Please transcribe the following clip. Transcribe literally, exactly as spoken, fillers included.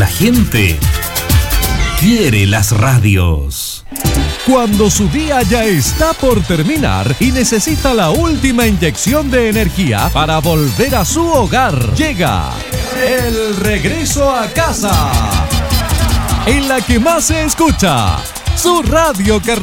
la gente quiere las radios. Cuando su día ya está por terminar y necesita la última inyección de energía para volver a su hogar, llega el regreso a casa, en la que más se escucha su radio carnaval.